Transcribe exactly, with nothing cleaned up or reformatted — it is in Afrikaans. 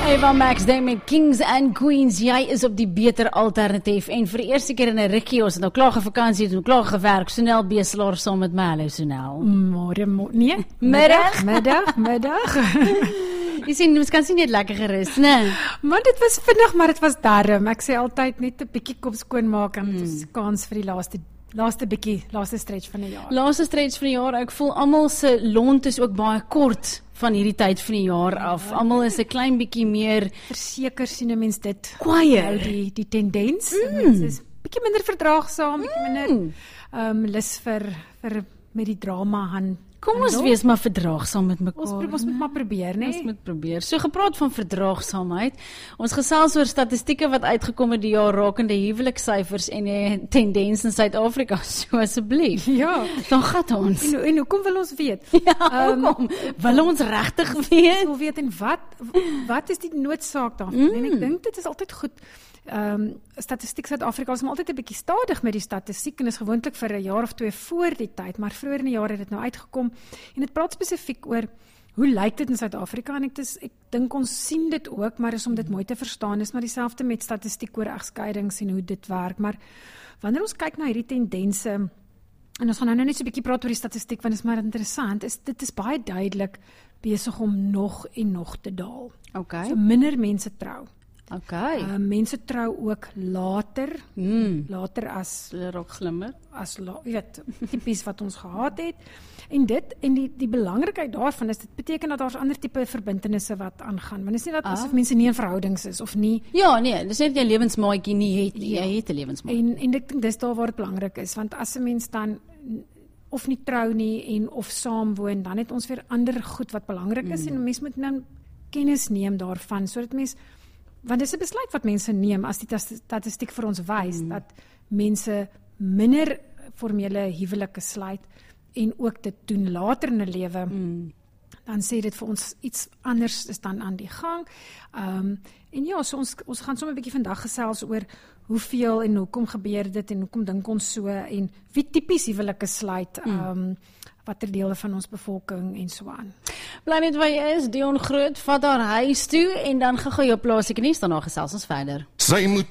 Eva Max Day met Kings and Queens, jy is op die beter alternatief en vir die eerste keer in 'n rukkie, ons het nou klaar gevakansie, het nou klaar gewerk, Sonel Beselaar saam met my, hallo Sonel. Môre, mo nee, middag, middag, middag. Jy sien, ons kan sien net lekker gerus, né? Man, dit was vinnig, maar dit was darm. Ek sê altyd net 'n bietjie kop skoon maak en dit is kans vir die laaste laaste bietjie, laaste stretch van die jaar. Laaste stretch van die jaar, ek voel almal se lont is ook baie kort van hierdie tyd van die jaar af. Almal is 'n klein bietjie meer verseker sien 'n mens dit. Kwaier. Die die tendens. Mm. Mense is bietjie minder verdraagsaam, bietjie minder ehm um, lus vir vir met die drama han. Kom ons wees maar verdraagsaam met mekaar. Ons, pro ons moet maar probeer, né? Ons moet probeer. So gepraat van verdraagsaamheid. Ons gesels oor statistieke wat uitgekom het die jaar rakende huweliksyfers en die tendens in Suid-Afrika. So asseblief. Ja. Dan gaan ons. En, en hoekom wil ons weet? Ja, um, hoekom? Wil ons regtig weet? Wil weet en wat wat is die noodsaak daarvan? Mm. En ek dink dit is altyd goed. Ehm um, statistiek Suid-Afrika is maar altyd 'n bietjie stadig met die statistiek en is gewoonlik vir 'n jaar of twee voor die tyd, maar vroeër in die jaar het dit nou uitgekom en dit praat spesifiek oor hoe lyk dit in Suid-Afrika en ek dis ek dink ons sien dit ook, maar is om dit mooi te verstaan is maar dieselfde met statistiek oor egskeidings en hoe dit werk, maar wanneer ons kyk na hierdie tendense en ons gaan nou net so 'n bietjie praat oor die statistiek want dit is maar interessant, is dit is baie duidelik besig om nog en nog te daal. Okay. So minder mense trou. Okay. Uh, mense trou ook later, mm. later as rok glimmer, as jy weet, tipies wat ons gehad het. En dit en die die belangrikheid daarvan is dit beteken dat daar's ander tipe verbintenisse wat aangaan. Want dit is nie dat ah. asof mense nie in verhoudings is of nie. Ja, nee, dis net jy 'n lewensmaatjie nie het nie. Ja. Jy het 'n lewensmaatjie. En en ek dink dis daar waar dit belangrik is, want as 'n mens dan of nie trou nie en of saam woon, dan het ons weer ander goed wat belangrik is mm. en mense moet nou kennis neem daarvan sodat mense want dit is 'n besluit wat mense neem as die statistiek vir ons wys mm. dat mense minder formele huwelike sluit en ook dit doen later in 'n lewe. Mm. Dan sê dit vir ons iets anders is dan aan die gang. Um, en ja, so ons ons gaan sommer 'n bietjie vandag gesels oor hoeveel en hoekom gebeur dit en hoekom dink ons so en wie tipies huwelike sluit. Mm. Um, watter dele van ons bevolking en so aan. Bly net waar jy is, Dion Groot, vat haar huis toe en dan gaan jy jou plaaslike nuus daarna gesels ons verder. Sy moet